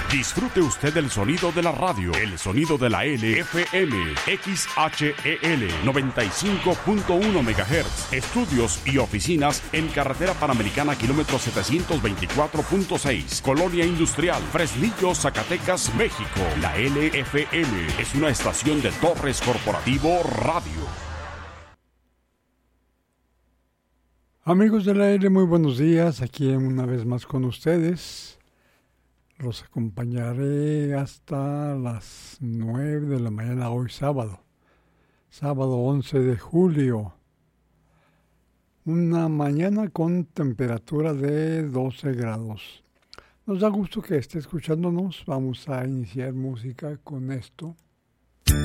Disfrute usted el sonido de la radio, el sonido de la LFM, XHEL 95.1 MHz. Estudios y oficinas en Carretera Panamericana, kilómetro 724.6, Colonia Industrial, Fresnillo, Zacatecas, México. La LFM es una estación de Torres Corporativo Radio. Amigos de la L, muy buenos días. Aquí una vez más con ustedes. Los acompañaré hasta las 9 de la mañana hoy sábado 11 de julio. Una mañana con temperatura de 12 grados. Nos da gusto que esté escuchándonos. Vamos a iniciar música con esto.